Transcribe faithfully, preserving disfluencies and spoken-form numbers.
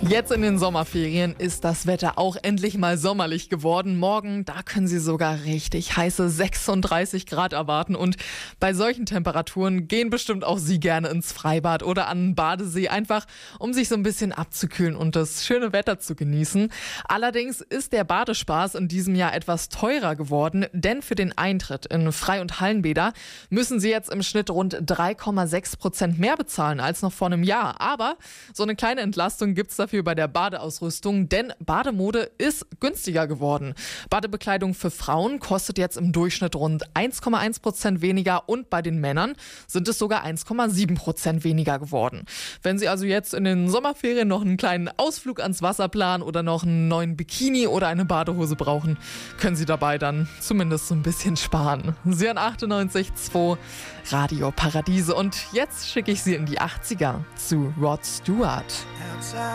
Jetzt in den Sommerferien ist das Wetter auch endlich mal sommerlich geworden. Morgen, da können Sie sogar richtig heiße sechsunddreißig Grad erwarten. Und bei solchen Temperaturen gehen bestimmt auch Sie gerne ins Freibad oder an einen Badesee, einfach um sich so ein bisschen abzukühlen und das schöne Wetter zu genießen. Allerdings ist der Badespaß in diesem Jahr etwas teurer geworden, denn für den Eintritt in Frei- und Hallenbäder müssen Sie jetzt im Schnitt rund drei Komma sechs Prozent mehr bezahlen als noch vor einem Jahr. Aber so eine kleine Entlastung gibt es dafür bei der Badeausrüstung, denn Bademode ist günstiger geworden. Badebekleidung für Frauen kostet jetzt im Durchschnitt rund eins Komma eins Prozent weniger und bei den Männern sind es sogar eins Komma sieben Prozent weniger geworden. Wenn Sie also jetzt in den Sommerferien noch einen kleinen Ausflug ans Wasser planen oder noch einen neuen Bikini oder eine Badehose brauchen, können Sie dabei dann zumindest so ein bisschen sparen. Sie hören achtundneunzig Komma zwei Radio Paradiese und jetzt schicke ich Sie in die achtziger zu Rod Stewart.